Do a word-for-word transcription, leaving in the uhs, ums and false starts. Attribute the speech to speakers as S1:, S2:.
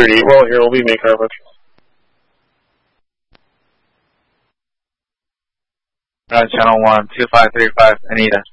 S1: thirty-eight, well, here, we'll be making our approach.
S2: Uh, channel one, two five three five, Anita.